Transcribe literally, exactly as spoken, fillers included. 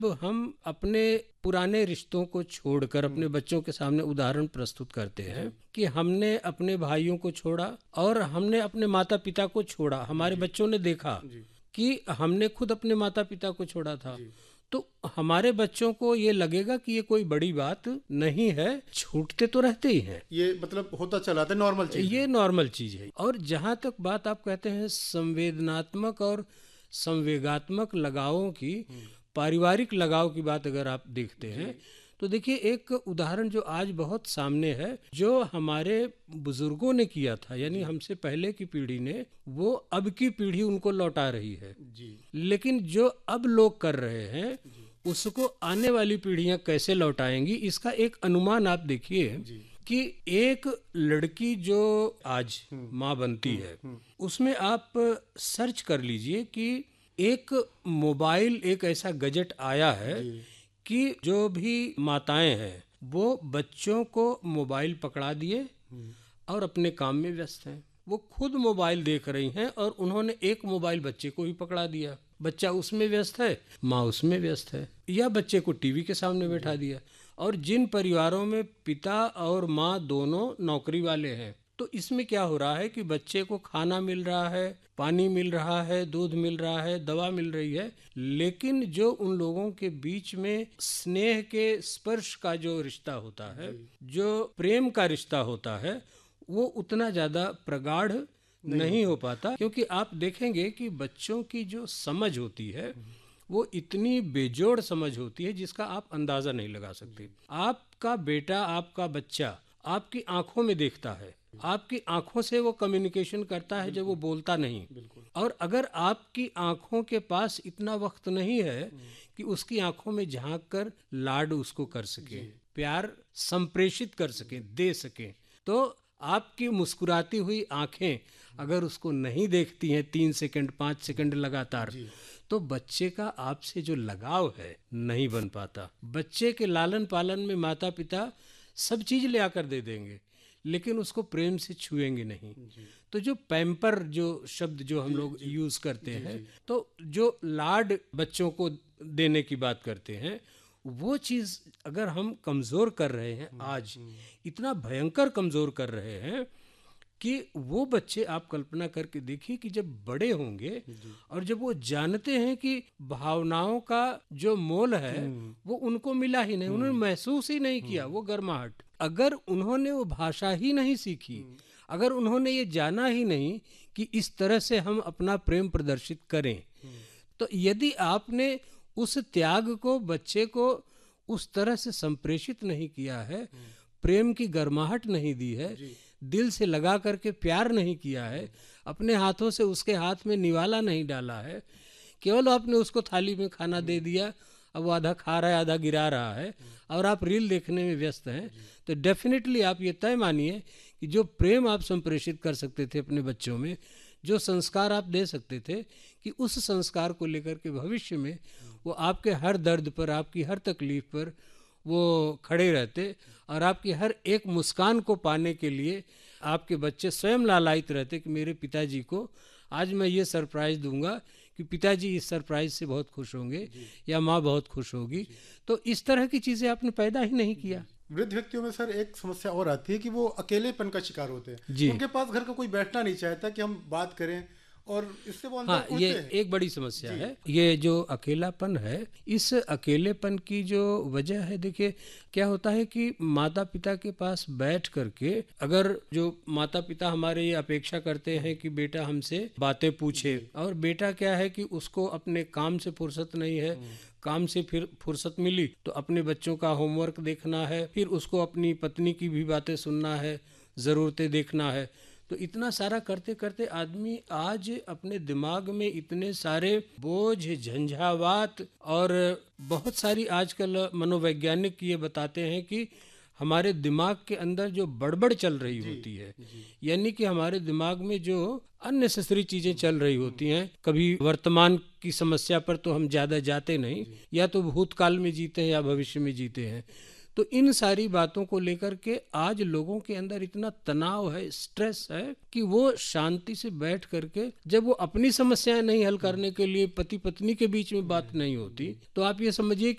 तो हम अपने पुराने रिश्तों को छोड़कर अपने बच्चों के सामने उदाहरण प्रस्तुत करते हैं कि हमने अपने भाइयों को छोड़ा और हमने अपने माता पिता को छोड़ा। हमारे बच्चों ने देखा कि हमने खुद अपने माता पिता को छोड़ा था, तो हमारे बच्चों को ये लगेगा कि ये कोई बड़ी बात नहीं है, छूटते तो रहते ही हैं, ये मतलब होता चला था, नॉर्मल चीज, ये नॉर्मल चीज है। और जहाँ तक बात आप कहते हैं संवेदनात्मक और संवेगात्मक लगावों की, पारिवारिक लगाव की बात अगर आप देखते हैं तो देखिए एक उदाहरण जो आज बहुत सामने है, जो हमारे बुजुर्गों ने किया था, यानी हमसे पहले की पीढ़ी ने, वो अब की पीढ़ी उनको लौटा रही है जी। लेकिन जो अब लोग कर रहे हैं उसको आने वाली पीढ़ियां कैसे लौटाएंगी, इसका एक अनुमान आप देखिए कि एक लड़की जो आज माँ बनती है उसमें आप सर्च कर लीजिए कि एक मोबाइल एक ऐसा गैजेट आया है कि जो भी माताएं हैं वो बच्चों को मोबाइल पकड़ा दिए और अपने काम में व्यस्त हैं। वो खुद मोबाइल देख रही हैं और उन्होंने एक मोबाइल बच्चे को भी पकड़ा दिया, बच्चा उसमें व्यस्त है, माँ उसमें व्यस्त है, या बच्चे को टीवी के सामने बैठा दिया। और जिन परिवारों में पिता और माँ दोनों नौकरी वाले हैं, तो इसमें क्या हो रहा है कि बच्चे को खाना मिल रहा है, पानी मिल रहा है, दूध मिल रहा है, दवा मिल रही है, लेकिन जो उन लोगों के बीच में स्नेह के स्पर्श का जो रिश्ता होता है, जो प्रेम का रिश्ता होता है, वो उतना ज्यादा प्रगाढ़ नहीं, नहीं हो पाता। क्योंकि आप देखेंगे कि बच्चों की जो समझ होती है वो इतनी बेजोड़ समझ होती है जिसका आप अंदाजा नहीं लगा सकते। आपका बेटा, आपका बच्चा आपकी आंखों में देखता है, आपकी आंखों से वो कम्युनिकेशन करता है जब वो बोलता नहीं। और अगर आपकी आंखों के पास इतना वक्त नहीं है कि उसकी आंखों में झांक कर लाड उसको कर सके, प्यार संप्रेषित कर सके, दे सके, तो आपकी मुस्कुराती हुई आंखें अगर उसको नहीं देखती हैं तीन सेकंड पाँच सेकंड लगातार, तो बच्चे का आपसे जो लगाव है नहीं बन पाता। बच्चे के लालन पालन में माता पिता सब चीज ले आकर दे देंगे, लेकिन उसको प्रेम से छुएंगे नहीं। तो जो पैम्पर जो शब्द जो हम लोग यूज करते हैं, तो जो लाड बच्चों को देने की बात करते हैं, वो चीज अगर हम कमजोर कर रहे हैं, आज इतना भयंकर कमजोर कर रहे हैं कि वो बच्चे, आप कल्पना करके देखिए कि जब बड़े होंगे और जब वो जानते हैं कि भावनाओं का जो मोल है वो उनको मिला ही नहीं, उन्होंने महसूस ही नहीं किया वो गर्माहट, अगर उन्होंने वो भाषा ही नहीं सीखी, अगर उन्होंने ये जाना ही नहीं कि इस तरह से हम अपना प्रेम प्रदर्शित करें, तो यदि आपने उस त्याग को बच्चे को उस तरह से संप्रेषित नहीं किया है, प्रेम की गर्माहट नहीं दी है, दिल से लगा करके प्यार नहीं किया है, अपने हाथों से उसके हाथ में निवाला नहीं डाला है, केवल आपने उसको थाली में खाना दे दिया, अब वो आधा खा रहा है आधा गिरा रहा है और आप रील देखने में व्यस्त हैं, तो डेफिनेटली आप ये तय मानिए कि जो प्रेम आप संप्रेषित कर सकते थे अपने बच्चों में, जो संस्कार आप दे सकते थे, कि उस संस्कार को लेकर के भविष्य में वो आपके हर दर्द पर, आपकी हर तकलीफ पर वो खड़े रहते और आपकी हर एक मुस्कान को पाने के लिए आपके बच्चे स्वयं लालायित रहते कि मेरे पिताजी को आज मैं ये सरप्राइज दूंगा कि पिताजी इस सरप्राइज से बहुत खुश होंगे या माँ बहुत खुश होगी। तो इस तरह की चीजें आपने पैदा ही नहीं किया। वृद्ध व्यक्तियों में सर एक समस्या और आती है कि वो अकेलेपन का शिकार होते हैं, उनके पास घर का कोई बैठना नहीं चाहता कि हम बात करें, और इससे वो अंदर हाँ, ये एक बड़ी समस्या है। ये जो अकेलापन है, इस अकेलेपन की जो वजह है, देखिए क्या होता है कि माता पिता के पास बैठ करके, अगर जो माता पिता हमारे ये अपेक्षा करते हैं कि बेटा हमसे बातें पूछे, और बेटा क्या है कि उसको अपने काम से फुर्सत नहीं है, काम से फिर फुर्सत मिली तो अपने बच्चों का होमवर्क देखना है, फिर उसको अपनी पत्नी की भी बातें सुनना है, ज़रूरतें देखना है, तो इतना सारा करते करते आदमी आज अपने दिमाग में इतने सारे बोझ, झंझावात, और बहुत सारी आजकल मनोवैज्ञानिक ये बताते हैं कि हमारे दिमाग के अंदर जो बड़बड़ चल रही होती है, यानी कि हमारे दिमाग में जो अननेसेसरी चीजें चल रही होती हैं, कभी वर्तमान की समस्या पर तो हम ज्यादा जाते नहीं, या तो भूतकाल में जीते हैं या भविष्य में जीते हैं, तो इन सारी बातों को लेकर के आज लोगों के अंदर इतना तनाव है, स्ट्रेस है, कि वो शांति से बैठ करके, जब वो अपनी समस्याएं नहीं हल करने के लिए पति पत्नी के बीच में बात नहीं होती, तो आप ये समझिए